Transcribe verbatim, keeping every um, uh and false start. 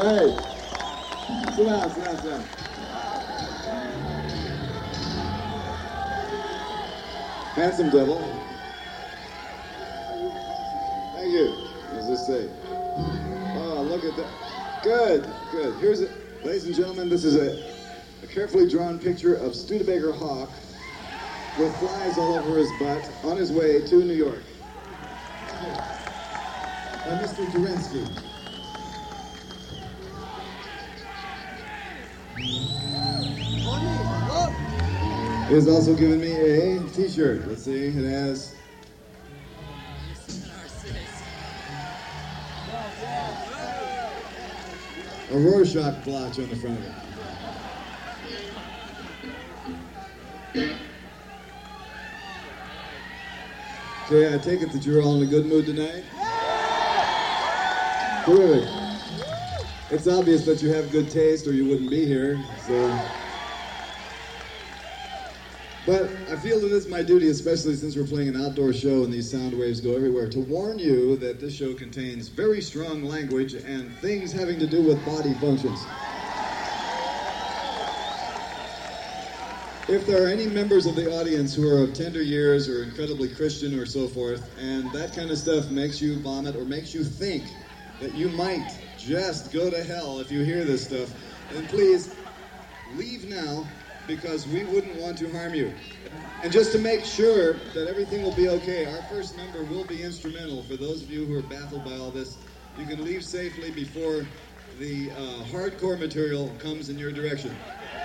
Hey, sit down, sit down, sit down. Handsome devil. Thank you. As I say. Oh, look at that. Good, good. Here's it. Ladies and gentlemen, this is a, a carefully drawn picture of Studebaker Hawk with flies all over his butt on his way to New York. By Mister Durensky. He has also given me a t-shirt. Let's see, it has a Rorschach blotch on the front of it. Okay, I take it that you're all in a good mood tonight? Good. It's obvious that you have good taste or you wouldn't be here, so... But I feel that it's my duty, especially since we're playing an outdoor show and these sound waves go everywhere, to warn you that this show contains very strong language and things having to do with body functions. If there are any members of the audience who are of tender years or incredibly Christian or so forth, and that kind of stuff makes you vomit or makes you think that you might just go to hell if you hear this stuff, then please leave now, because we wouldn't want to harm you. And just to make sure that everything will be okay, our first number will be instrumental. For those of you who are baffled by all this, you can leave safely before the uh, hardcore material comes in your direction.